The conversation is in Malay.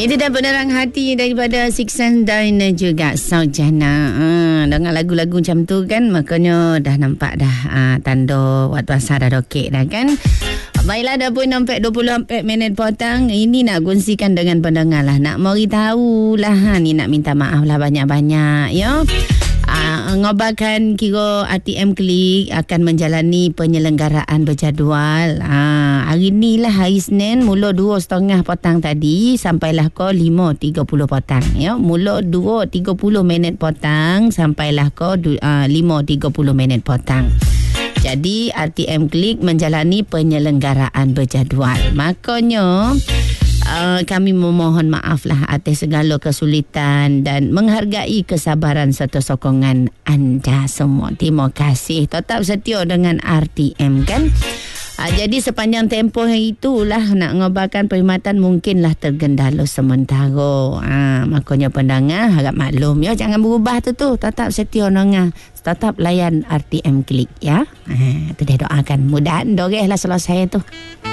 Itu dah penerang hati daripada Siksan dan juga Saujana. Dengan lagu-lagu macam tu kan, makanya dah nampak dah tanda waktu asar dah okey dah kan. Baiklah, dah pun sampai 24 minit potong. Ini nak kongsikan dengan pendengar lah. Nak beritahu lah, ni nak minta maaf lah banyak-banyak ya. Ngobarkan kira RTM Klik akan menjalani penyelenggaraan berjadual. Hari ni lah hari Senin, mula 2.30 petang tadi sampailah ke 5.30 petang ya. Mula 2.30 minit petang sampailah ke 5.30 minit petang. Jadi RTM Klik menjalani penyelenggaraan berjadual. Makanya kami memohon maaf lah atas segala kesulitan dan menghargai kesabaran serta sokongan anda semua. Terima kasih. Tetap setia dengan RTM kan. Jadi sepanjang tempoh itulah nak ngobarkan perkhidmatan mungkinlah tergendala sementara. Makanya pendengar harap maklum ya, jangan berubah tu. Tetap setia dengan, tetap layan RTM Klik ya. Itu dia doakan. Mudah-mudahan doreh lah selesai tu.